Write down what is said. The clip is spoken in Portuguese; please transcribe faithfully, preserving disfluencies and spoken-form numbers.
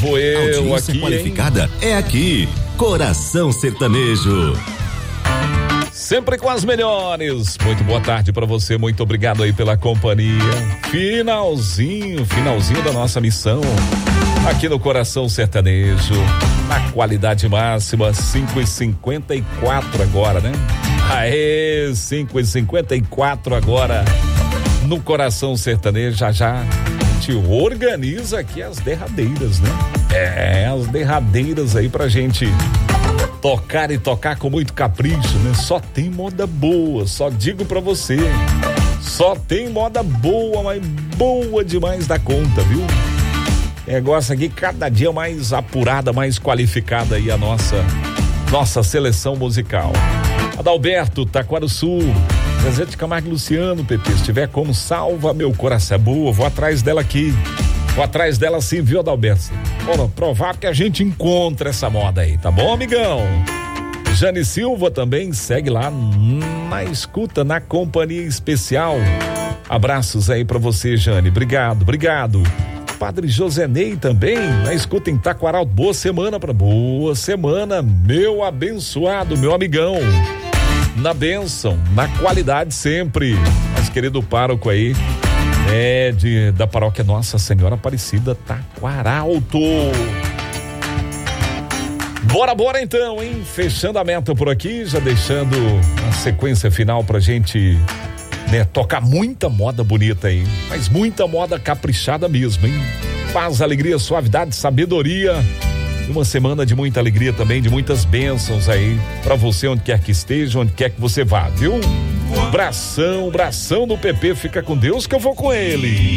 vou eu Audiência aqui, qualificada hein? é aqui, Coração Sertanejo. Sempre com as melhores. Muito boa tarde pra você, muito obrigado aí pela companhia. Finalzinho, finalzinho da nossa missão aqui no Coração Sertanejo, na qualidade máxima, cinco e cinquenta e quatro agora, né? Aê, cinco e cinquenta e quatro agora no Coração Sertanejo. Já já a gente organiza aqui as derradeiras, né? É, as derradeiras aí pra gente tocar e tocar com muito capricho, né? Só tem moda boa, só digo pra você. Só tem moda boa, mas boa demais da conta, viu? Negócio aqui cada dia mais apurada, mais qualificada aí a nossa nossa seleção musical. Adalberto, Taquarussu, Zezé de Camargo e Luciano, P P, se tiver como, salva meu coração, é boa, vou atrás dela aqui. Vou atrás dela sim, viu, Adalberto? Ora, provável que a gente encontra essa moda aí, tá bom, amigão? Jane Silva também segue lá na escuta, na companhia especial. Abraços aí pra você, Jane, obrigado, obrigado. Padre Josenei também, na escuta em Taquaral, boa semana pra boa semana, meu abençoado, meu amigão. Na bênção, na qualidade sempre. Nosso querido pároco aí, é de, da paróquia Nossa Senhora Aparecida, Taquaralto. Bora, bora então, hein? Fechando a meta por aqui, já deixando a sequência final pra gente, né, tocar muita moda bonita aí, mas muita moda caprichada mesmo, hein? Paz, alegria, suavidade, sabedoria. E uma semana de muita alegria também, de muitas bênçãos aí pra você, onde quer que esteja, onde quer que você vá, viu? Bração, bração do P P, fica com Deus que eu vou com ele.